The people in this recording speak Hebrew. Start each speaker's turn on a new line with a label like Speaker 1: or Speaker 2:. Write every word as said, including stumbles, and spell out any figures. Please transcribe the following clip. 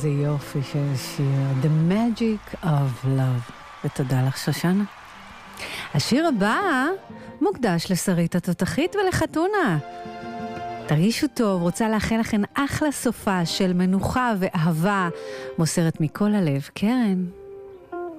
Speaker 1: איזה יופי של שיר. The Magic of Love. ותודה לך שושנה. השיר הבא מוקדש לשרית התותחית ולחתונה. תרגישו טוב, רוצה לאחל לכן אחלה סופה של מנוחה ואהבה, מוסרת מכל הלב, קרן.